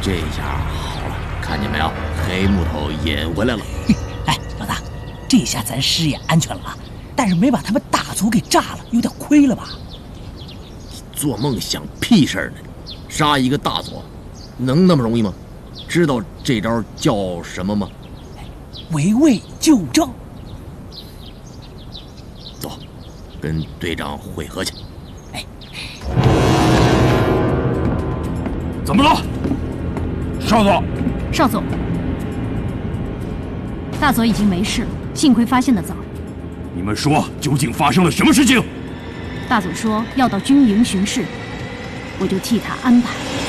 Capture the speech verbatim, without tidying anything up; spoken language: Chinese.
这下好了，看见没有，黑木头引回来了。 哎，老大，这下咱师爷安全了啊！但是没把他们大族给炸了，有点亏了吧？ 你做梦想屁事儿呢！杀一个大佐，能那么容易吗？知道这招叫什么吗？ 围魏救赵。 走，跟队长会合去。 哎， 怎么了，少佐？ 少佐，大佐已经没事了，幸亏发现的早。 你们说，究竟发生了什么事情？ 大佐说要到军营巡视，我就替他安排。